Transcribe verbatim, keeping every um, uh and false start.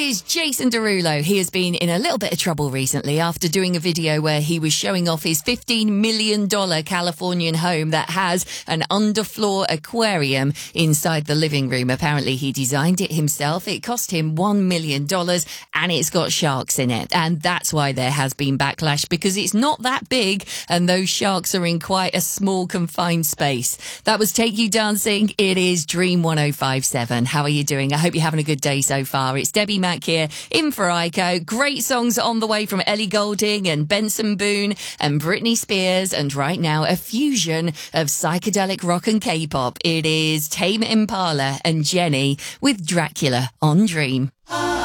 is Jason Derulo. He has been in a little bit of trouble recently after doing a video where he was showing off his fifteen million dollars Californian home that has an underfloor aquarium inside the living room. Apparently, he designed it himself. It cost him one million dollars and it's got sharks in it. And that's why there has been backlash, because it's not that big and those sharks are in quite a small confined space. That was Take You Dancing. It is Dream one oh five seven. How are you doing? I hope you're having a good day so far. It's Debbie Mack here, in for Aiko. Great songs on the way from Ellie Goulding and Benson Boone and Britney Spears. And right now, a fusion of psychedelic rock and K-pop. It is Tame Impala and Jenny with Dracula on Dream.